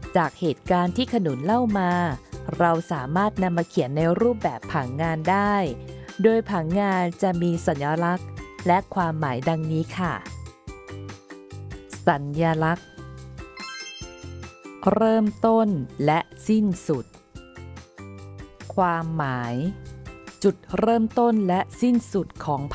จากเหตุการณ์ที่ขนุนเล่ามาเราสามารถนำมาเขียนในรูปแบบผังงานได้โดยผังงานจะมีสัญลักษณ์และความหมายดังนี้ค่ะสัญลักษณ์เริ่มต้นและสิ้นสุดความหมายจุดเริ่มต้นและสิ้นสุดของ